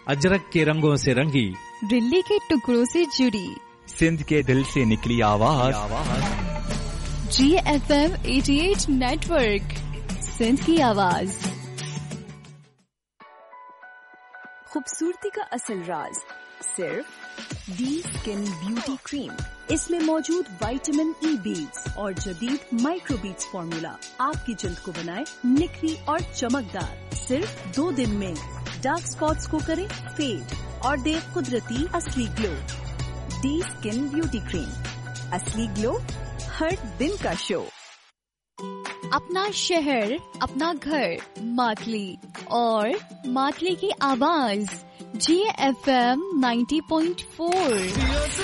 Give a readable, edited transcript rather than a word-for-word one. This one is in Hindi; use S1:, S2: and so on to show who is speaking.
S1: अजरक के रंगों से रंगी,
S2: दिल्ली के टुकड़ों से जुड़ी,
S3: सिंध के दिल से निकली आवाज।
S2: GFM 88 नेटवर्क, सिंध की आवाज।
S4: खूबसूरती का असल राज सिर्फ डी स्किन ब्यूटी क्रीम। इसमें मौजूद विटामिन ई बीड्स और जदीद माइक्रो बीड्स फॉर्मूला आपकी जल्द को बनाए निखरी और चमकदार। सिर्फ 2 दिन में डार्क स्पॉट्स को करे फेड और दे कुदरती असली glow. D skin beauty cream, असली ग्लो हर दिन का शो।
S2: अपना शहर, अपना घर, मातली और मातली की आवाज GFM 90.4।